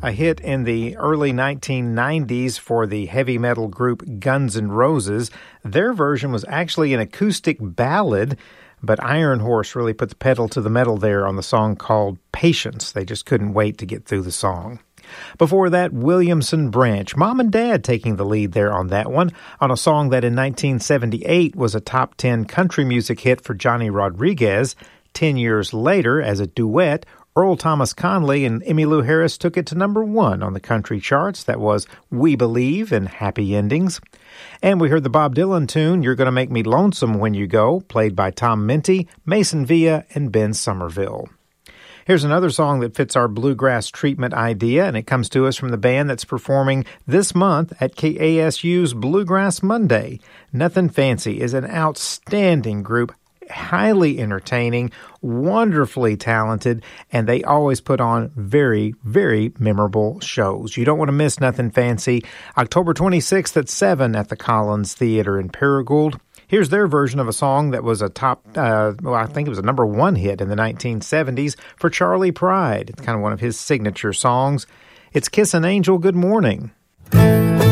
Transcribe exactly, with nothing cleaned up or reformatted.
a hit in the early nineteen nineties for the heavy metal group Guns N' Roses. Their version was actually an acoustic ballad, but Iron Horse really put the pedal to the metal there on the song called Patience. They just couldn't wait to get through the song. Before that, Williamson Branch, Mom and Dad taking the lead there on that one, on a song that in nineteen seventy-eight was a top ten country music hit for Johnny Rodriguez. Ten years later, as a duet, Earl Thomas Conley and Emmylou Harris took it to number one on the country charts. That was We Believe in Happy Endings. And we heard the Bob Dylan tune, You're Gonna Make Me Lonesome When You Go, played by Tom Minty, Mason Villa, and Ben Somerville. Here's another song that fits our bluegrass treatment idea, and it comes to us from the band that's performing this month at K A S U's Bluegrass Monday. Nothing Fancy is an outstanding group, highly entertaining, wonderfully talented, and they always put on very, very memorable shows. You don't want to miss Nothing Fancy. October twenty-sixth at seven at the Collins Theater in Paragould. Here's their version of a song that was a top, uh, well, I think it was a number one hit in the nineteen seventies for Charley Pride. It's kind of one of his signature songs. It's Kiss an Angel Good Morning.